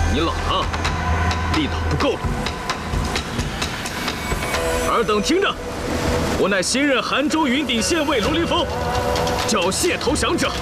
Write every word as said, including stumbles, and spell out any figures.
你老了，力道不够了。尔等听着，我乃新任韩州云顶县尉卢林峰，缴械投降者。